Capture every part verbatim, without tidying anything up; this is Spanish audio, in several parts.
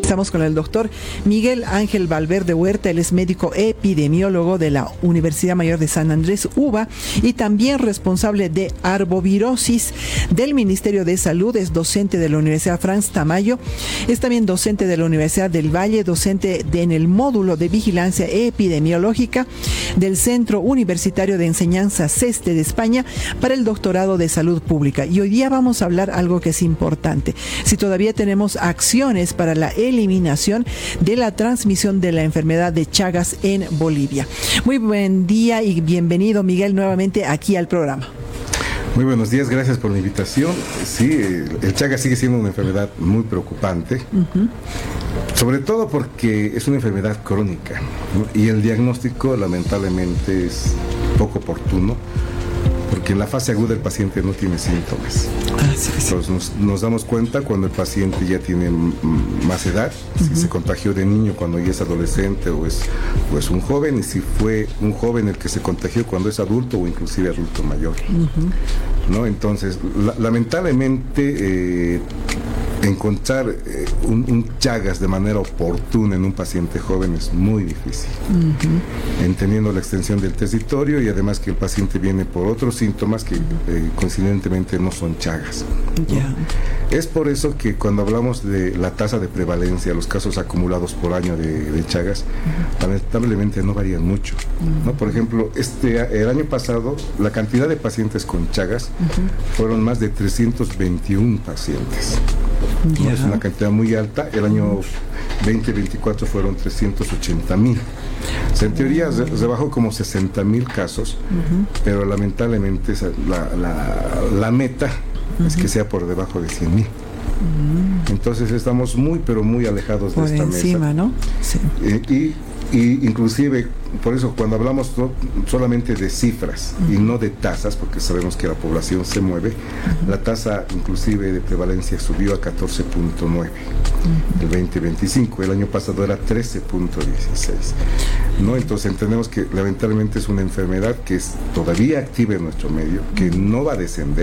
Estamos con el doctor Miguel Ángel Valverde Huerta, él es médico epidemiólogo de la Universidad Mayor de San Andrés, U B A, y también responsable de arbovirosis del Ministerio de Salud, es docente de la Universidad Franz Tamayo, es también docente de la Universidad del Valle, docente de, en el módulo de vigilancia epidemiológica del Centro Universitario de Enseñanza CESTE de España para el doctorado de salud pública. Y hoy día vamos a hablar algo que es importante, si todavía tenemos acciones para la eliminación de la transmisión de la enfermedad de Chagas en Bolivia. Muy buen día y bienvenido, Miguel, nuevamente aquí al programa. Muy buenos días, gracias por la invitación. Sí, el Chagas sigue siendo una enfermedad muy preocupante, uh-huh. sobre todo porque es una enfermedad crónica, ¿no? Y el diagnóstico lamentablemente es poco oportuno, porque en la fase aguda el paciente no tiene síntomas. Ah, sí, sí. Entonces nos, nos damos cuenta cuando el paciente ya tiene m- más edad, uh-huh. si se contagió de niño cuando ya es adolescente o es, o es un joven, y si fue un joven el que se contagió cuando es adulto o inclusive adulto mayor. Uh-huh. ¿No? Entonces, la, lamentablemente, eh, encontrar eh, un, un Chagas de manera oportuna en un paciente joven es muy difícil, uh-huh. entendiendo la extensión del territorio y además que el paciente viene por otros síntomas que eh, coincidentemente no son Chagas, ¿no? Yeah. Es por eso que cuando hablamos de la tasa de prevalencia, los casos acumulados por año de, de Chagas, uh-huh. lamentablemente no varían mucho, uh-huh. ¿no? Por ejemplo, este el año pasado la cantidad de pacientes con Chagas uh-huh. fueron más de trescientos veintiún pacientes. Yeah. Es una cantidad muy alta. El año veinte veinticuatro fueron trescientos ochenta mil. O sea, en teoría se, se bajó como sesenta mil casos, uh-huh. pero lamentablemente la, la, la meta uh-huh. es que sea por debajo de cien mil. Uh-huh. Entonces estamos muy, pero muy alejados por de esta encima, mesa. ¿no? Sí. Eh, y, y inclusive, por eso cuando hablamos no, solamente de cifras uh-huh. y no de tasas, porque sabemos que la población se mueve, uh-huh. la tasa inclusive de prevalencia subió a catorce punto nueve uh-huh. el veinte veinticinco, el año pasado era trece punto dieciséis, ¿no? Entonces entendemos que lamentablemente es una enfermedad que es todavía activa en nuestro medio, que uh-huh. no va a descender,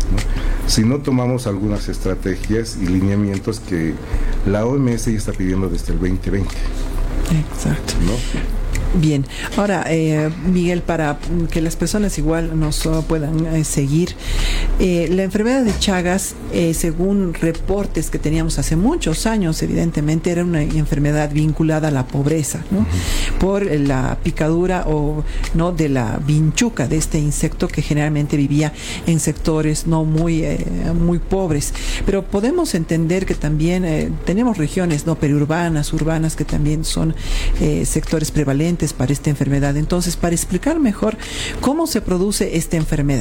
¿no? Si no tomamos algunas estrategias y lineamientos que la O M S ya está pidiendo desde el veinte veinte. Exacto. ¿No? Bien, ahora eh, Miguel, para que las personas igual nos uh, puedan eh, seguir, eh, la enfermedad de Chagas, eh, según reportes que teníamos hace muchos años, evidentemente era una enfermedad vinculada a la pobreza, ¿no? Uh-huh. Por la picadura o no de la vinchuca, de este insecto que generalmente vivía en sectores no muy eh, muy pobres, pero podemos entender que también eh, tenemos regiones no periurbanas, urbanas, que también son eh, sectores prevalentes para esta enfermedad. Entonces, para explicar mejor cómo se produce esta enfermedad.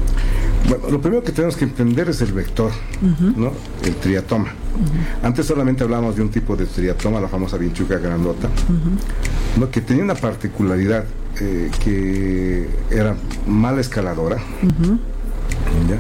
Bueno, lo primero que tenemos que entender es el vector, uh-huh. ¿no? El triatoma. Uh-huh. Antes solamente hablábamos de un tipo de triatoma, la famosa vinchuca grandota, uh-huh. ¿no? Que tenía una particularidad, eh, que era mala escaladora, uh-huh. ¿ya?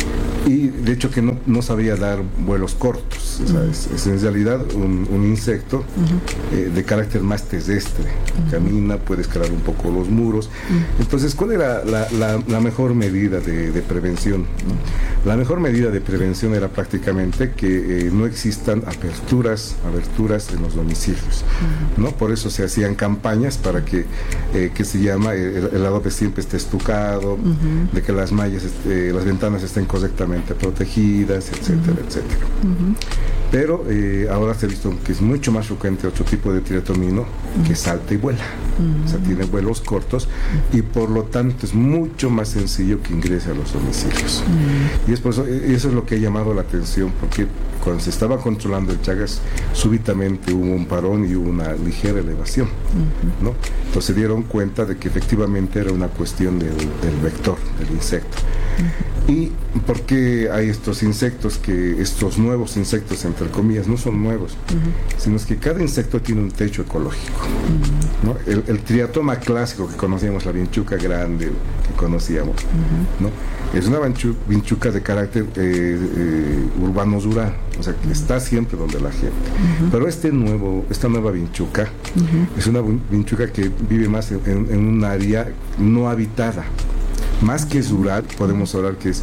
Y de hecho que no, no sabía dar vuelos cortos, o sea, uh-huh. es, es en realidad un, un insecto uh-huh. eh, de carácter más terrestre, uh-huh. camina, puede escalar un poco los muros. Uh-huh. Entonces, ¿cuál era la, la, la mejor medida de, de prevención? La mejor medida de prevención era prácticamente que eh, no existan aperturas, aberturas en los domicilios, uh-huh. ¿no? Por eso se hacían campañas para que, eh, que se llama, el, el adobe siempre esté estucado, uh-huh. de que las mallas, eh, las ventanas estén correctamente protegidas, etcétera, uh-huh. etcétera. Uh-huh. Pero eh, ahora se ha visto que es mucho más frecuente otro tipo de triatomino uh-huh. que salta y vuela, uh-huh. o sea, tiene vuelos cortos uh-huh. y por lo tanto es mucho más sencillo que ingrese a los domicilios. Uh-huh. Y es por eso, eso es lo que ha llamado la atención, porque cuando se estaba controlando el Chagas, súbitamente hubo un parón y hubo una ligera elevación, uh-huh. ¿no? Entonces se dieron cuenta de que efectivamente era una cuestión del, del vector, del insecto. Uh-huh. ¿Y por qué hay estos insectos, que estos nuevos insectos, entre comillas, no son nuevos, uh-huh. sino es que cada insecto tiene un techo ecológico, uh-huh. ¿no? El, el triatoma clásico que conocíamos, la vinchuca grande que conocíamos, uh-huh. ¿no? Es una vinchuca de carácter eh, eh, urbano-rural, o sea, que uh-huh. está siempre donde la gente. Uh-huh. Pero este nuevo, esta nueva vinchuca uh-huh. es una vinchuca que vive más en, en, en un área no habitada. Más que rural, podemos hablar que es, que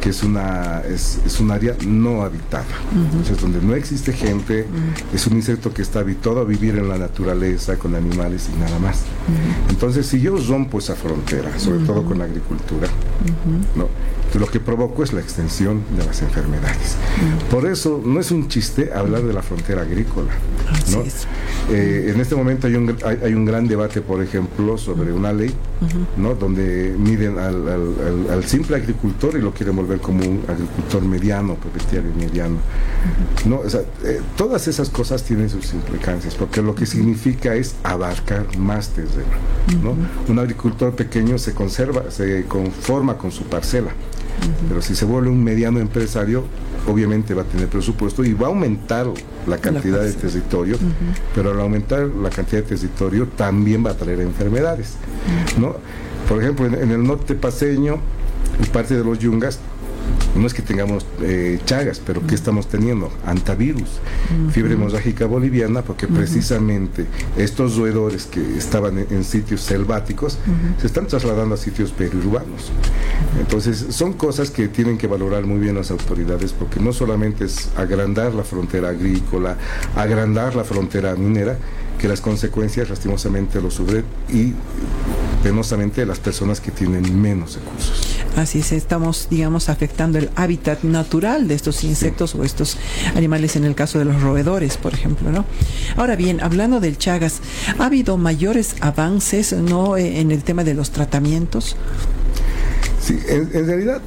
que es una es, es un área no habitada. Uh-huh. Entonces, donde no existe gente, uh-huh. es un insecto que está habituado a vivir en la naturaleza, con animales y nada más. Uh-huh. Entonces, si yo rompo esa frontera, sobre uh-huh. todo con la agricultura, uh-huh. ¿no? lo que provocó es la extensión de las enfermedades. Uh-huh. Por eso, no es un chiste hablar de la frontera agrícola, ¿no? Eh, en este momento hay un, hay, hay un gran debate, por ejemplo, sobre una ley, uh-huh. ¿no? donde miden al, al, al, al simple agricultor y lo quieren volver como un agricultor mediano, propietario mediano. Uh-huh. ¿no? O sea, eh, todas esas cosas tienen sus implicancias, porque lo que significa es abarcar más terreno, ¿no? Uh-huh. Un agricultor pequeño se conserva, se conforma con su parcela. Uh-huh. Pero si se vuelve un mediano empresario, obviamente va a tener presupuesto y va a aumentar la cantidad la de territorio, uh-huh. pero al aumentar la cantidad de territorio también va a traer enfermedades, uh-huh. ¿no? Por ejemplo, en, en el norte paceño y parte de los yungas, no es que tengamos eh, chagas, pero ¿qué estamos teniendo? Antavirus, uh-huh. fiebre hemorrágica boliviana, porque uh-huh. precisamente estos roedores que estaban en, en sitios selváticos uh-huh. se están trasladando a sitios periurbanos. Entonces, son cosas que tienen que valorar muy bien las autoridades, porque no solamente es agrandar la frontera agrícola, agrandar la frontera minera, que las consecuencias lastimosamente lo sufren y penosamente las personas que tienen menos recursos. Así es, estamos, digamos, afectando el hábitat natural de estos insectos sí. o estos animales, en el caso de los roedores, por ejemplo, ¿no? Ahora bien, hablando del Chagas, ¿ha habido mayores avances, no, en el tema de los tratamientos? Sí, en, en realidad,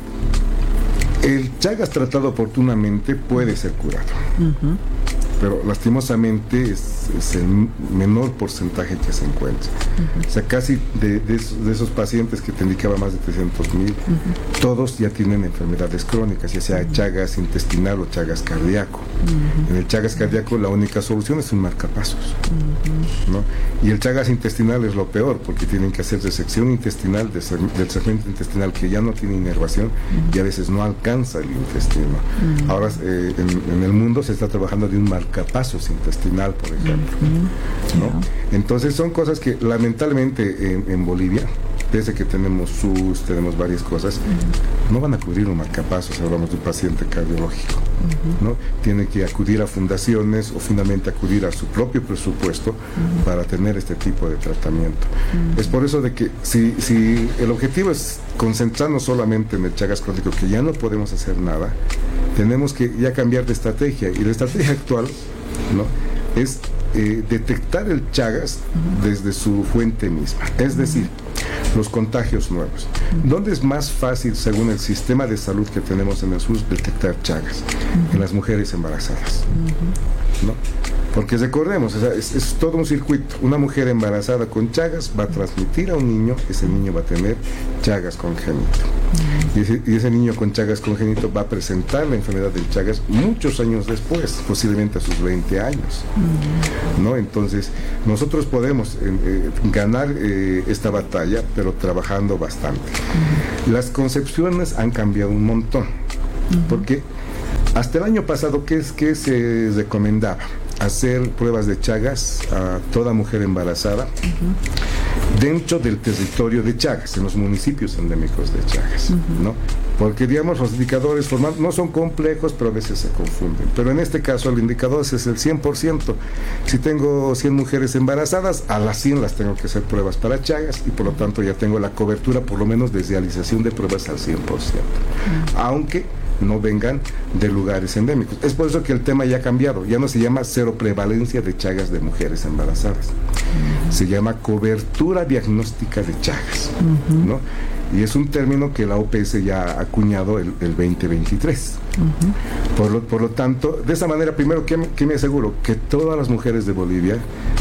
el Chagas tratado oportunamente puede ser curado. Uh-huh. Pero lastimosamente es, es el menor porcentaje que se encuentra. Uh-huh. O sea, casi de, de, esos, de esos pacientes que te indicaba más de trescientos mil, uh-huh. todos ya tienen enfermedades crónicas, ya sea uh-huh. Chagas intestinal o Chagas cardíaco. Uh-huh. En el Chagas cardíaco la única solución es un marcapasos, uh-huh. ¿no? Y el Chagas intestinal es lo peor, porque tienen que hacer resección intestinal de, del segmento intestinal que ya no tiene inervación uh-huh. y a veces no alcanza el intestino. Uh-huh. Ahora eh, en, en el mundo se está trabajando de un marcapasos capasos intestinal, por ejemplo, uh-huh. ¿no? Yeah. Entonces son cosas que lamentablemente en, en Bolivia, desde que tenemos S U S, tenemos varias cosas, uh-huh. no van a cubrir un marcapasos, hablamos de un paciente cardiológico, uh-huh. ¿no? Tiene que acudir a fundaciones o finalmente acudir a su propio presupuesto uh-huh. para tener este tipo de tratamiento. Uh-huh. Es por eso de que si, si el objetivo es concentrarnos solamente en el Chagas crónico, que ya no podemos hacer nada, tenemos que ya cambiar de estrategia, y la estrategia actual, ¿no? es eh, detectar el Chagas uh-huh. desde su fuente misma, es decir, los contagios nuevos. Uh-huh. ¿Dónde es más fácil, según el sistema de salud que tenemos en el S U S, detectar Chagas? Uh-huh. En las mujeres embarazadas, uh-huh. ¿no? Porque recordemos, o sea, es, es todo un circuito. Una mujer embarazada con Chagas va a transmitir a un niño, ese niño va a tener Chagas congénito. Uh-huh. Y, ese, y ese niño con Chagas congénito va a presentar la enfermedad del Chagas muchos años después, posiblemente a sus veinte años. Uh-huh. ¿No? Entonces, nosotros podemos eh, eh, ganar eh, esta batalla, pero trabajando bastante. Uh-huh. Las concepciones han cambiado un montón, uh-huh. porque hasta el año pasado, ¿qué es que se recomendaba? Hacer pruebas de Chagas a toda mujer embarazada uh-huh. dentro del territorio de Chagas, en los municipios endémicos de Chagas, uh-huh. ¿no? Porque, digamos, los indicadores formales no son complejos, pero a veces se confunden. Pero en este caso el indicador es el cien por ciento. Si tengo cien mujeres embarazadas, a las cien las tengo que hacer pruebas para Chagas, y por lo tanto ya tengo la cobertura, por lo menos de realización de pruebas al cien por ciento. Uh-huh. Aunque no vengan de lugares endémicos. Es por eso que el tema ya ha cambiado. Ya no se llama cero prevalencia de Chagas de mujeres embarazadas. Uh-huh. Se llama cobertura diagnóstica de Chagas, uh-huh. ¿no? Y es un término que la O P S ya ha acuñado el, el veinte veintitrés. Uh-huh. Por lo, por lo tanto, de esa manera, primero, ¿qué, qué me aseguro? Que todas las mujeres de Bolivia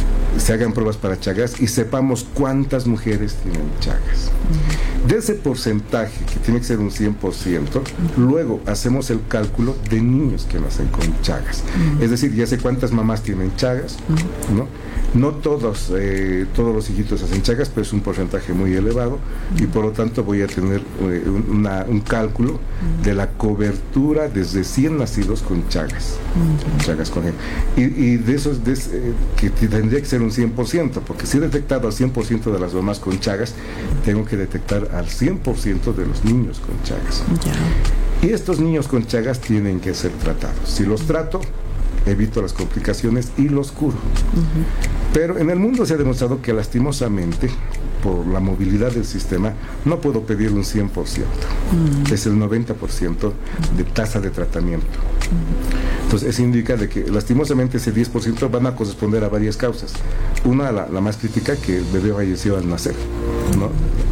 se hagan pruebas para Chagas y sepamos cuántas mujeres tienen Chagas. Uh-huh. De ese porcentaje, que tiene que ser un cien por ciento, uh-huh. luego hacemos el cálculo de niños que nacen con Chagas. Uh-huh. Es decir, ya sé cuántas mamás tienen Chagas, uh-huh. ¿no? No todos, eh, todos los hijitos hacen Chagas, pero es un porcentaje muy elevado, uh-huh. y por lo tanto voy a tener eh, una, un cálculo uh-huh. de la cobertura desde cien nacidos con Chagas, uh-huh. Chagas con y, y de esos de, eh, que tendría que ser un cien por ciento, porque si he detectado al cien por ciento de las mamás con Chagas, tengo que detectar al cien por ciento de los niños con Chagas. Yeah. Y estos niños con Chagas tienen que ser tratados. Si los trato, evito las complicaciones y los curo. Uh-huh. Pero en el mundo se ha demostrado que lastimosamente, por la movilidad del sistema, no puedo pedir un cien por ciento. Uh-huh. Es el noventa por ciento de tasa de tratamiento. Uh-huh. Entonces eso indica de que lastimosamente ese diez por ciento van a corresponder a varias causas. Una, la, la más crítica, que el bebé falleció al nacer, ¿no?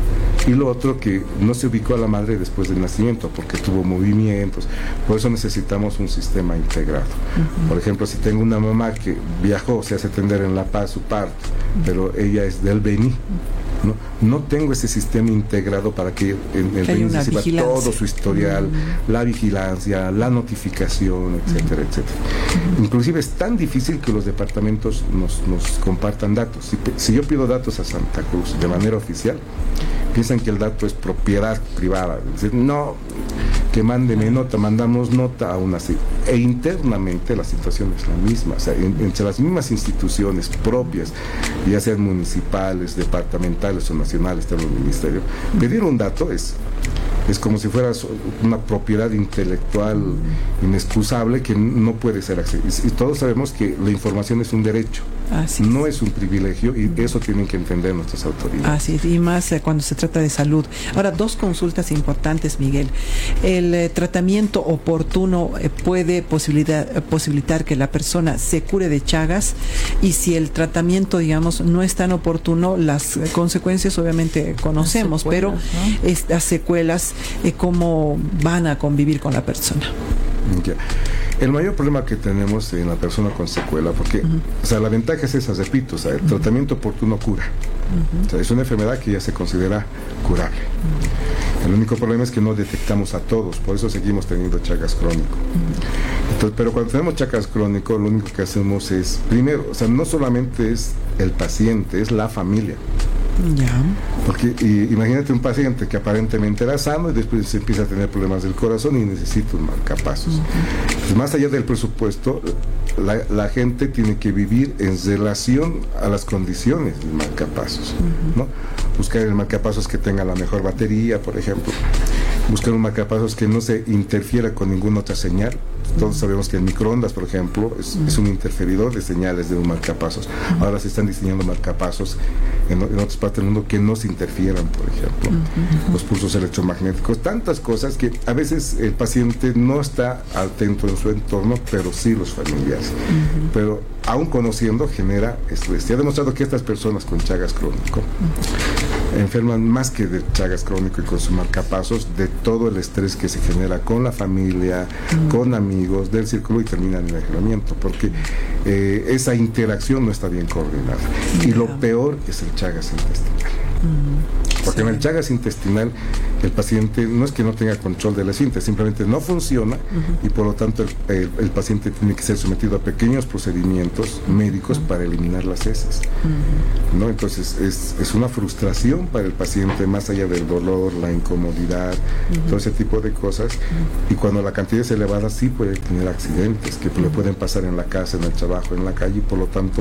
Y lo otro, que no se ubicó a la madre después del nacimiento porque tuvo movimientos. Por eso necesitamos un sistema integrado. Uh-huh. Por ejemplo, si tengo una mamá que viajó, se hace atender en La Paz su parto, uh-huh. pero ella es del Beni, ¿no? No tengo ese sistema integrado para que en el Beni se reciba todo su historial, uh-huh. la vigilancia, la notificación, etcétera, uh-huh. etcétera. Uh-huh. Inclusive es tan difícil que los departamentos nos, nos compartan datos. Si, si yo pido datos a Santa Cruz de manera oficial, piensan que el dato es propiedad privada. Es decir, no, que mándeme nota, mandamos nota aún así. E internamente la situación es la misma. O sea, en, entre las mismas instituciones propias, ya sean municipales, departamentales o nacionales, del ministerio, pedir un dato es... es como si fuera una propiedad intelectual inexcusable que no puede ser accesible. Y todos sabemos que la información es un derecho, Así no es. es un privilegio, y eso tienen que entender nuestras autoridades. Así es, y más eh, cuando se trata de salud. Ahora, dos consultas importantes, Miguel. El eh, tratamiento oportuno eh, puede posibilitar, eh, posibilitar que la persona se cure de Chagas, y si el tratamiento, digamos, no es tan oportuno, las eh, consecuencias obviamente conocemos, pero ¿no? estas secuelas, Eh, cómo van a convivir con la persona. Yeah. El mayor problema que tenemos en la persona con secuela, porque uh-huh. o sea, la ventaja es esa, repito, o sea, el uh-huh. tratamiento oportuno cura. Uh-huh. O sea, es una enfermedad que ya se considera curable. Uh-huh. El único problema es que no detectamos a todos, por eso seguimos teniendo Chagas crónico. Uh-huh. Entonces, pero cuando tenemos Chagas crónico, lo único que hacemos es, primero, o sea, no solamente es el paciente, es la familia. Ya. Porque y, imagínate un paciente que aparentemente era sano y después se empieza a tener problemas del corazón y necesita un marcapasos. Uh-huh. Pues más allá del presupuesto, la, la gente tiene que vivir en relación a las condiciones del marcapasos, uh-huh. ¿no? Buscar el marcapasos que tenga la mejor batería, por ejemplo. Buscar un marcapasos que no se interfiera con ninguna otra señal. Todos sabemos que el microondas, por ejemplo, es, uh-huh. es un interferidor de señales de un marcapasos. Uh-huh. Ahora se están diseñando marcapasos en, en otras partes del mundo que no se interfieran, por ejemplo. Uh-huh. Los pulsos electromagnéticos, tantas cosas que a veces el paciente no está atento en su entorno, pero sí los familiares. Uh-huh. Pero aún conociendo, genera estrés. Se ha demostrado que estas personas con Chagas crónico uh-huh. enferman más que de Chagas crónico y con su marcapasos, de todo el estrés que se genera con la familia, uh-huh. con amigos, del círculo, y termina en el aislamiento, porque eh, esa interacción no está bien coordinada. Uh-huh. Y lo peor es el Chagas intestinal. Uh-huh. Porque sí. en el Chagas intestinal el paciente no es que no tenga control de la esfínter, simplemente no funciona, uh-huh. y por lo tanto el, el, el paciente tiene que ser sometido a pequeños procedimientos médicos uh-huh. para eliminar las heces, uh-huh. ¿no? Entonces es, es una frustración para el paciente, más allá del dolor, la incomodidad, uh-huh. todo ese tipo de cosas, uh-huh. y cuando la cantidad es elevada sí puede tener accidentes que uh-huh. le pueden pasar en la casa, en el trabajo, en la calle, y por lo tanto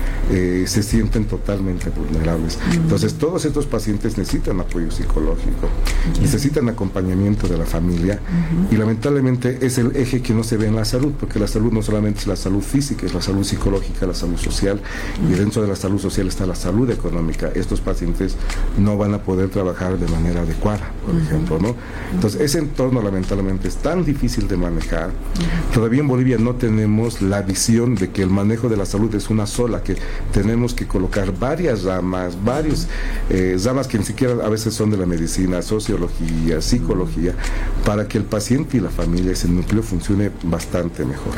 eh, se sienten totalmente vulnerables. Uh-huh. Entonces todos estos pacientes necesitan apoyo psicológico, uh-huh. necesitan acompañamiento de la familia, uh-huh. y lamentablemente es el eje que no se ve en la salud, porque la salud no solamente es la salud física, es la salud psicológica, la salud social, uh-huh. y dentro de la salud social está la salud económica. Estos pacientes no van a poder trabajar de manera adecuada, por uh-huh. ejemplo, ¿no? Entonces ese entorno lamentablemente es tan difícil de manejar. Uh-huh. Todavía en Bolivia no tenemos la visión de que el manejo de la salud es una sola, que tenemos que colocar varias ramas, varios eh, ramas que ni siquiera a veces son de la medicina, sociología, psicología, para que el paciente y la familia, ese núcleo, funcione bastante mejor.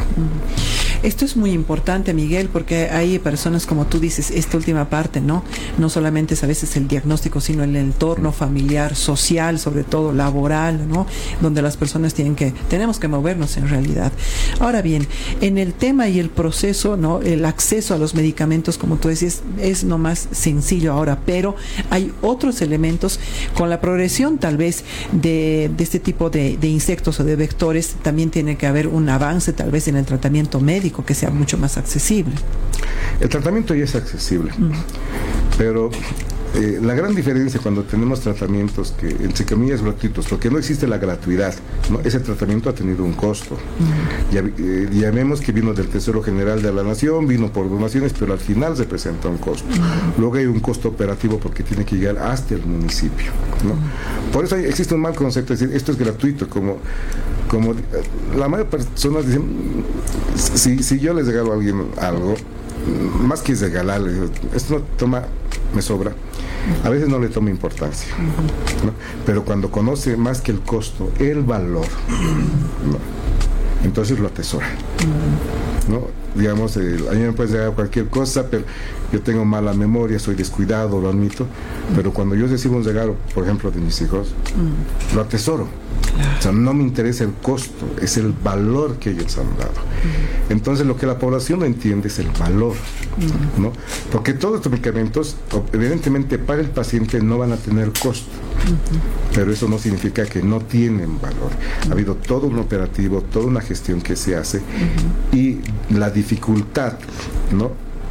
Esto es muy importante, Miguel, porque hay personas, como tú dices, esta última parte, ¿no? No solamente es a veces el diagnóstico, sino el entorno familiar, social, sobre todo laboral, ¿no? Donde las personas tienen que, tenemos que movernos en realidad. Ahora bien, en el tema y el proceso, ¿no? El acceso a los medicamentos, como tú decías, es no más sencillo ahora, pero hay otros elementos con la progresión tal vez de, de este tipo de, de insectos o de vectores. También tiene que haber un avance tal vez en el tratamiento médico que sea mucho más accesible. El tratamiento ya es accesible, uh-huh. pero Eh, la gran diferencia cuando tenemos tratamientos que, entre comillas, gratuitos, porque no existe la gratuidad, ¿no? Ese tratamiento ha tenido un costo. Uh-huh. Ya, eh, ya vemos que vino del Tesoro General de la Nación, vino por donaciones, pero al final representa un costo. Uh-huh. Luego hay un costo operativo porque tiene que llegar hasta el municipio, ¿no? Uh-huh. Por eso hay, existe un mal concepto, es decir, esto es gratuito, como, como la mayoría de personas dicen, si, si yo les regalo a alguien algo, más que regalarle, esto no toma, me sobra, a veces no le toma importancia, ¿no? Pero cuando conoce más que el costo, el valor, ¿no? Entonces lo atesora, ¿no? Digamos, eh, a mí me puede llegar cualquier cosa, pero yo tengo mala memoria, soy descuidado, lo admito, pero cuando yo recibo un regalo, por ejemplo, de mis hijos, lo atesoro. O sea, no me interesa el costo, es el valor que ellos han dado. Uh-huh. Entonces, lo que la población no entiende es el valor, uh-huh. ¿no? Porque todos estos medicamentos, evidentemente, para el paciente no van a tener costo, uh-huh. pero eso no significa que no tienen valor. Uh-huh. Ha habido todo un operativo, toda una gestión que se hace, uh-huh. y la dificultad, ¿no?,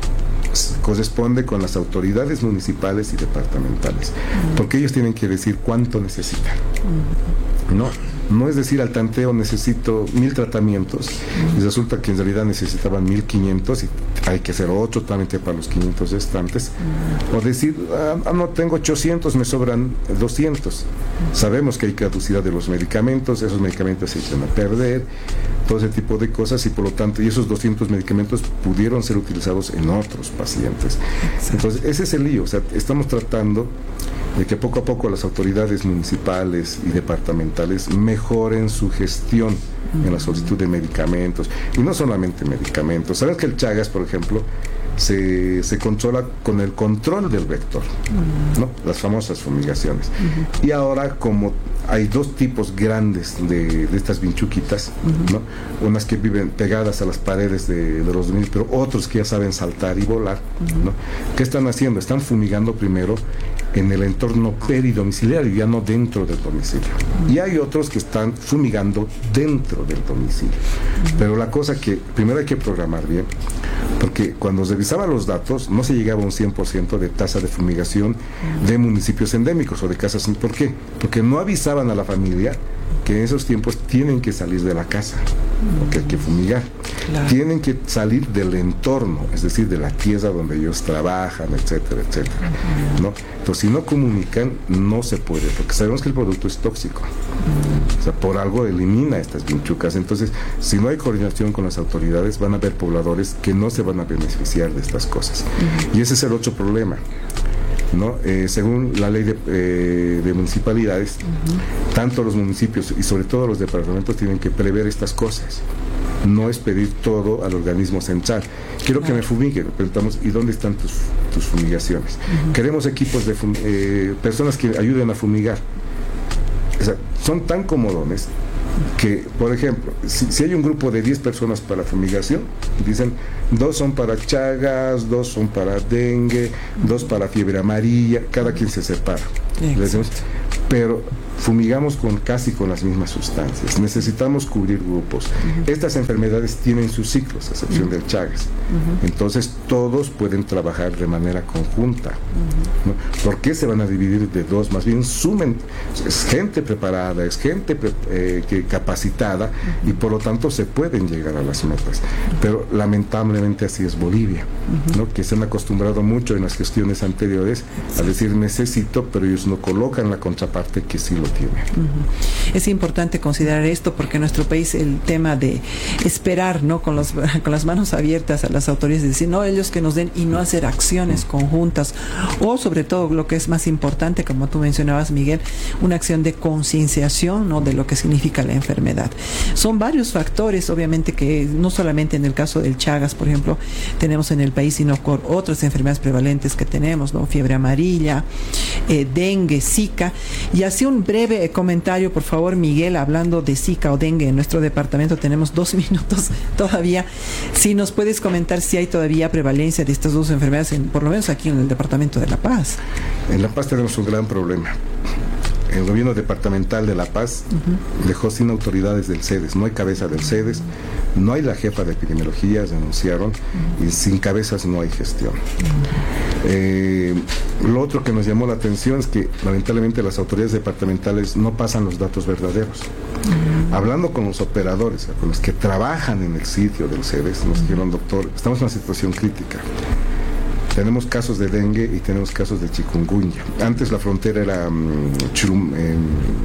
corresponde con las autoridades municipales y departamentales, uh-huh. porque ellos tienen que decir cuánto necesitan. Uh-huh. No, no es decir al tanteo necesito mil tratamientos, uh-huh. y resulta que en realidad necesitaban mil quinientos y hay que hacer otro trámite para los quinientos restantes, uh-huh. o decir, ah, no, tengo ochocientos, me sobran doscientos. Uh-huh. Sabemos que hay caducidad de los medicamentos, esos medicamentos se echan a perder, todo ese tipo de cosas, y por lo tanto, y esos doscientos medicamentos pudieron ser utilizados en otros pacientes. Exacto. Entonces, ese es el lío. O sea, estamos tratando de que poco a poco las autoridades municipales y departamentales mejoren su gestión uh-huh. en la solicitud de medicamentos, y no solamente medicamentos. Sabes que el Chagas, por ejemplo, se, se controla con el control del vector, uh-huh. ¿no? Las famosas fumigaciones. Uh-huh. Y ahora, como hay dos tipos grandes de, de estas vinchuquitas, uh-huh. ¿no? Unas que viven pegadas a las paredes de, de los domicilios, pero otros que ya saben saltar y volar, uh-huh. ¿no? ¿Qué están haciendo? Están fumigando primero en el entorno peridomiciliario, ya no dentro del domicilio. Uh-huh. Y hay otros que están fumigando dentro del domicilio. Uh-huh. Pero la cosa que primero hay que programar bien, porque cuando revisaba los datos no se llegaba a un cien por ciento de tasa de fumigación uh-huh. de municipios endémicos o de casas. ¿Por qué? Porque no avisaban a la familia que en esos tiempos tienen que salir de la casa, porque hay que fumigar. Claro. Tienen que salir del entorno, es decir, de la tierra donde ellos trabajan, etcétera, etcétera. Uh-huh. ¿No? Entonces, si no comunican, no se puede, porque sabemos que el producto es tóxico. Uh-huh. O sea, por algo elimina estas vinchucas. Entonces, si no hay coordinación con las autoridades, van a haber pobladores que no se van a beneficiar de estas cosas. Uh-huh. Y ese es el otro problema, ¿no? Eh, según la ley de, eh, de municipalidades, uh-huh. tanto los municipios y sobre todo los departamentos tienen que prever estas cosas. No es pedir todo al organismo central. Quiero claro. que me fumiguen. Preguntamos, ¿y dónde están tus, tus fumigaciones? Uh-huh. Queremos equipos de fum- eh, personas que ayuden a fumigar. O sea, son tan comodones que, por ejemplo, si, si hay un grupo de diez personas para fumigación, dicen, dos son para Chagas, dos son para dengue, dos para fiebre amarilla, cada quien se separa. Decimos, pero fumigamos con casi con las mismas sustancias. Necesitamos cubrir grupos. Uh-huh. Estas enfermedades tienen sus ciclos, a excepción uh-huh. del Chagas. Uh-huh. Entonces todos pueden trabajar de manera conjunta. Uh-huh. ¿No? ¿Por qué se van a dividir de dos? Más bien sumen, es gente preparada, es gente pre- eh, que capacitada, uh-huh. y por lo tanto se pueden llegar a las metas. Uh-huh. Pero lamentablemente así es Bolivia, uh-huh. ¿no? Que se han acostumbrado mucho en las gestiones anteriores a decir necesito, pero ellos no colocan la contraparte que sí lo tiene. Uh-huh. Es importante considerar esto porque en nuestro país el tema de esperar, ¿no? Con los con las manos abiertas a las autoridades, decir, no, ellos que nos den y no hacer acciones uh-huh. conjuntas, o sobre todo lo que es más importante, como tú mencionabas, Miguel, una acción de concienciación, ¿no? De lo que significa la enfermedad. Son varios factores, obviamente, que no solamente en el caso del Chagas, por ejemplo, tenemos en el país, sino con otras enfermedades prevalentes que tenemos, ¿no? Fiebre amarilla, eh, dengue, Zika. Y así un breve comentario, por favor, Miguel, hablando de Zika o dengue. En nuestro departamento tenemos dos minutos todavía. Si nos puedes comentar si hay todavía prevalencia de estas dos enfermedades, en, por lo menos aquí en el departamento de La Paz. En La Paz tenemos un gran problema. El gobierno departamental de La Paz uh-huh. dejó sin autoridades del CEDES. No hay cabeza del CEDES, no hay la jefa de epidemiología, renunciaron, y sin cabezas no hay gestión. Eh, lo otro que nos llamó la atención es que lamentablemente las autoridades departamentales no pasan los datos verdaderos. Hablando con los operadores, con los que trabajan en el sitio del C E D E S, nos dijeron: doctor, estamos en una situación crítica. Tenemos casos de dengue y tenemos casos de chikungunya. Antes la frontera era um, Churum, eh,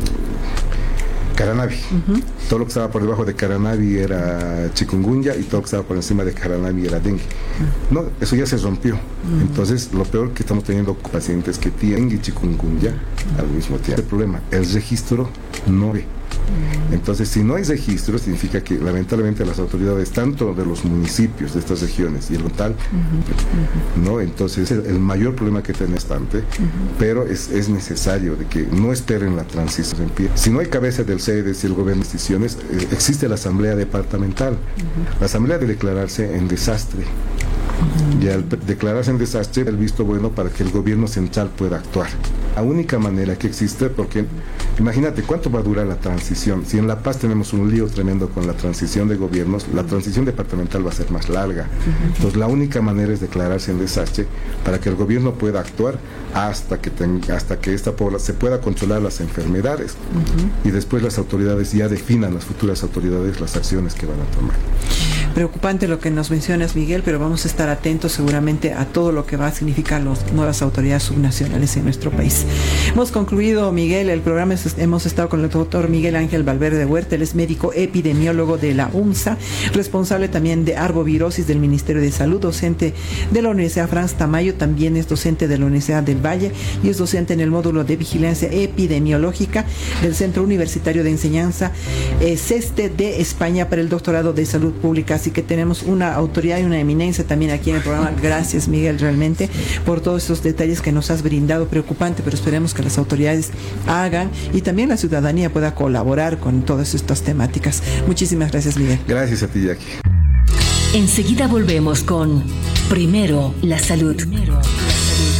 Caranavi. Uh-huh. Todo lo que estaba por debajo de Caranavi era chikungunya y todo lo que estaba por encima de Caranavi era dengue. Uh-huh. No, eso ya se rompió. Uh-huh. Entonces, lo peor que estamos teniendo pacientes que tienen dengue y chikungunya uh-huh. al mismo tiempo. El problema, el registro no ve. Entonces, si no hay registro, significa que lamentablemente las autoridades, tanto de los municipios de estas regiones y el local, uh-huh. ¿no? Entonces, el, el mayor problema que tenemos bastante, uh-huh. pero es, es necesario de que no esperen la transición. Si no hay cabeza del C E D E S y el gobierno de decisiones, eh, existe la asamblea departamental. Uh-huh. La asamblea debe declararse en desastre. Uh-huh. Y al declararse en desastre, el visto bueno para que el gobierno central pueda actuar. La única manera que existe, porque imagínate cuánto va a durar la transición. Si en La Paz tenemos un lío tremendo con la transición de gobiernos, la transición departamental va a ser más larga. Uh-huh. Entonces la única manera es declararse en desastre para que el gobierno pueda actuar hasta que tenga, hasta que esta población se pueda controlar las enfermedades. Uh-huh. Y después las autoridades ya definan, las futuras autoridades, las acciones que van a tomar. Preocupante lo que nos mencionas, Miguel, pero vamos a estar atentos seguramente a todo lo que va a significar las nuevas autoridades subnacionales en nuestro país. Hemos concluido, Miguel, el programa. Hemos estado con el doctor Miguel Ángel Valverde Huerta. Él es médico epidemiólogo de la UMSA, responsable también de arbovirosis del Ministerio de Salud, docente de la Universidad Franz Tamayo, también es docente de la Universidad del Valle y es docente en el módulo de vigilancia epidemiológica del Centro Universitario de Enseñanza eh, CESTE de España para el doctorado de salud pública. Así que tenemos una autoridad y una eminencia también aquí en el programa. Gracias, Miguel, realmente por todos esos detalles que nos has brindado. Preocupante, pero esperemos que las autoridades hagan y también la ciudadanía pueda colaborar con todas estas temáticas. Muchísimas gracias, Miguel. Gracias a ti, Jackie. Enseguida volvemos con Primero la Salud. Primero la Salud.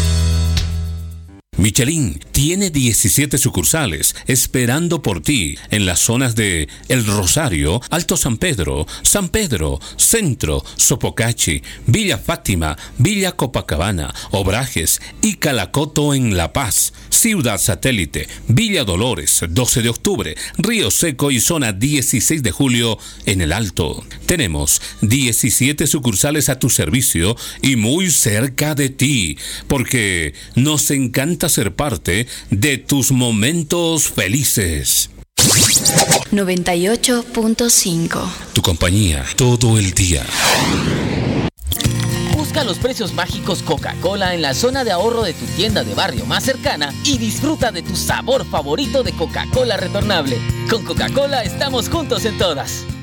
Michelin tiene diecisiete sucursales esperando por ti en las zonas de El Rosario, Alto San Pedro, San Pedro, Centro, Sopocachi, Villa Fátima, Villa Copacabana, Obrajes y Calacoto en La Paz, Ciudad Satélite, Villa Dolores, doce de octubre, Río Seco y zona dieciséis de julio en el Alto. Tenemos diecisiete sucursales a tu servicio y muy cerca de ti, porque nos encanta ser parte de tus momentos felices. noventa y ocho punto cinco. Tu compañía todo el día. Busca los precios mágicos Coca-Cola en la zona de ahorro de tu tienda de barrio más cercana y disfruta de tu sabor favorito de Coca-Cola retornable. Con Coca-Cola estamos juntos en todas.